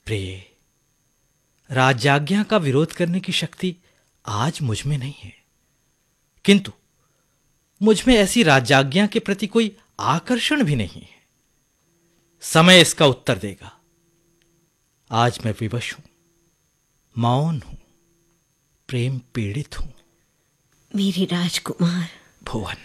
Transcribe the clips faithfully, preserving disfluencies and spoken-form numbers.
प्रिय, राज्याज्ञा का विरोध करने की शक्ति आज मुझ में नहीं है, किंतु मुझ में ऐसी राज्याज्ञा के प्रति कोई आकर्षण भी नहीं है। समय इसका उत्तर देगा। आज मैं विवश हूं, मौन हूं, प्रेम पीड़ित हूं। मेरे राजकुमार। भुवन,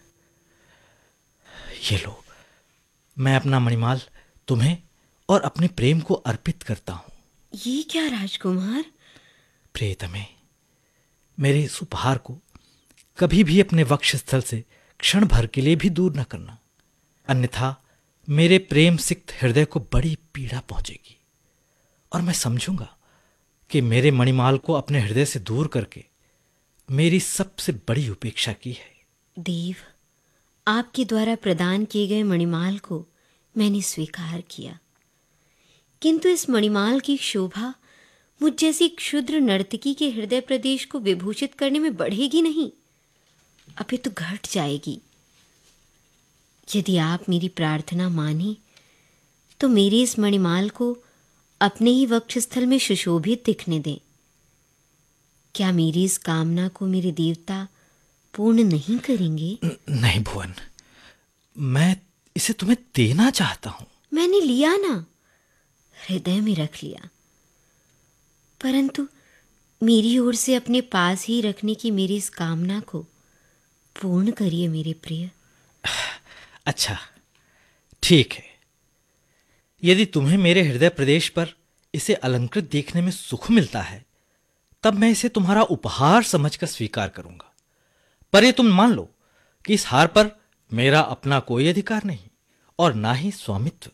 ये लो, मैं अपना मणिमाल तुम्हें और अपने प्रेम को अर्पित करता हूं। ये क्या राजकुमार? प्रियतमे, मेरे इस उपहार को कभी भी अपने वक्षस्थल से क्षण भर के लिए भी दूर न करना, अन्यथा मेरे प्रेम सिक्त हृदय को बड़ी पीड़ा पहुंचेगी और मैं समझूंगा कि मेरे मणिमाल को अपने हृदय से दूर करके मेरी सबसे बड़ी उपेक्षा की है। देव, आपके द्वारा प्रदान किए गए मणिमाल को मैंने स्वीकार किया, किंतु इस मणिमाल की शोभा मुझ जैसी क्षुद्र नर्तकी के हृदय प्रदेश को विभूषित करने में बढ़ेगी नहीं, अपितु तो घट जाएगी। यदि आप मेरी प्रार्थना माने तो मेरे इस मणिमाल को अपने ही वक्षस्थल में सुशोभित दिखने दें। क्या मेरी इस कामना को मेरे देवता पूर्ण नहीं करेंगे? नहीं भुवन, मैं इसे तुम्हें देना चाहता हूं। मैंने लिया ना, हृदय में रख लिया, परंतु मेरी ओर से अपने पास ही रखने की मेरी इस कामना को पूर्ण करिए मेरे प्रिय। अच्छा, ठीक है। यदि तुम्हें मेरे हृदय प्रदेश पर इसे अलंकृत देखने में सुख मिलता है, तब मैं इसे तुम्हारा उपहार समझकर स्वीकार करूंगा। पर यह तुम मान लो कि इस हार पर मेरा अपना कोई अधिकार नहीं और ना ही स्वामित्व।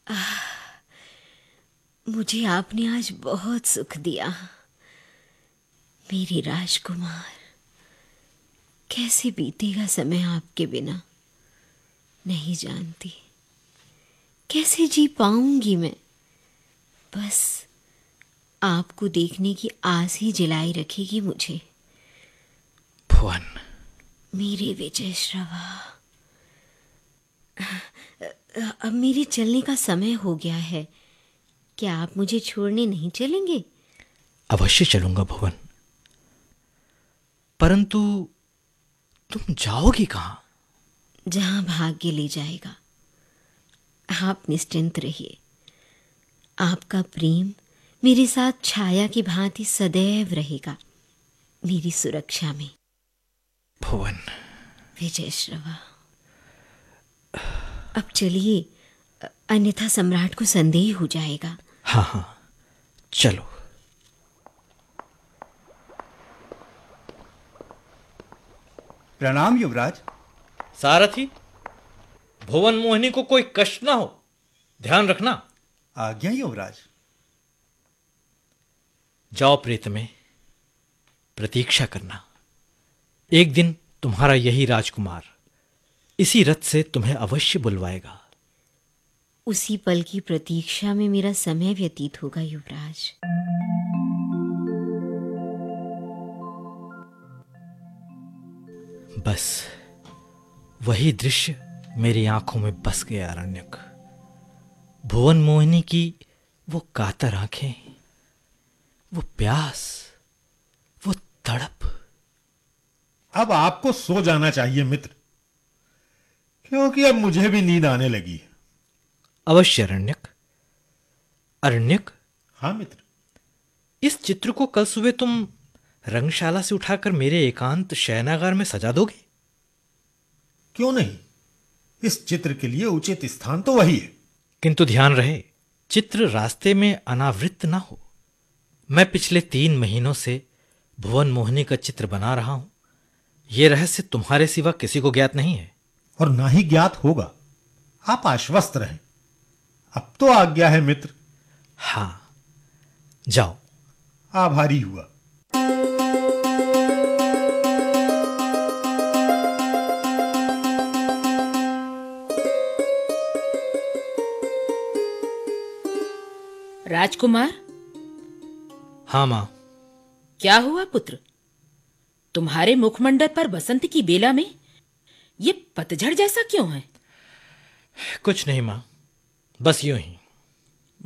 मुझे आपने आज बहुत सुख दिया मेरे राजकुमार। कैसे बीतेगा समय आपके बिना नहीं जानती, कैसे जी पाऊंगी मैं। बस आपको देखने की आस ही जलाई रखेगी मुझे। भुवन, मेरे विजय श्रवा, अब मेरे चलने का समय हो गया है। क्या आप मुझे छोड़ने नहीं चलेंगे? अवश्य चलूंगा भुवन, परंतु तुम जाओगी कहां? जहां भाग्य ले जाएगा। आप निश्चिंत रहिए, आपका प्रेम मेरे साथ छाया की भांति सदैव रहेगा, मेरी सुरक्षा में। भुवन, विजय श्रवा, अब चलिए, अन्यथा सम्राट को संदेह हो जाएगा। हाँ हाँ, चलो। प्रणाम युवराज। सारथी, भुवन मोहिनी को कोई कष्ट ना हो, ध्यान रखना। आज्ञा युवराज। जाओ प्रीतमे, प्रतीक्षा करना। एक दिन तुम्हारा यही राजकुमार इसी रथ से तुम्हें अवश्य बुलवाएगा। उसी पल की प्रतीक्षा में मेरा समय व्यतीत होगा युवराज। बस वही दृश्य मेरी आंखों में बस गया अरण्यक। भुवन मोहिनी की वो कातर आंखें, वो प्यास, वो तड़प। अब आपको सो जाना चाहिए मित्र, क्योंकि अब मुझे भी नींद आने लगी है। अवश्य अरण्यक। अरण्यक। हाँ मित्र। इस चित्र को कल सुबह तुम रंगशाला से उठाकर मेरे एकांत शयनागार में सजा दोगे? क्यों नहीं, इस चित्र के लिए उचित स्थान तो वही है। किंतु ध्यान रहे, चित्र रास्ते में अनावृत ना हो। मैं पिछले तीन महीनों से भुवन मोहिनी का चित्र बना रहा हूं। यह रहस्य तुम्हारे सिवा किसी को ज्ञात नहीं है, और ना ही ज्ञात होगा। आप आश्वस्त रहें, अब तो आज्ञा है मित्र। हां, जाओ। आभारी हुआ। राजकुमार। हाँ मां। क्या हुआ पुत्र? तुम्हारे मुखमंडल पर बसंत की बेला में ये पतझड़ जैसा क्यों है? कुछ नहीं मां, बस यूं ही।